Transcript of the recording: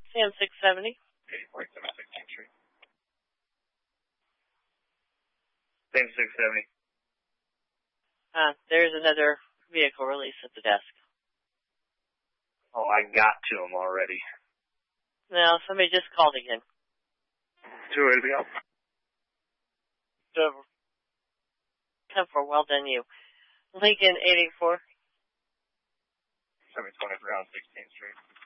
Sam 670. 84 West 16th Street. Sam 670. There's another vehicle release at the desk. Oh, I got to him already. No, somebody just called again. Too early to be up. 10-4, well done you. Lincoln 884. 723 on 16th Street.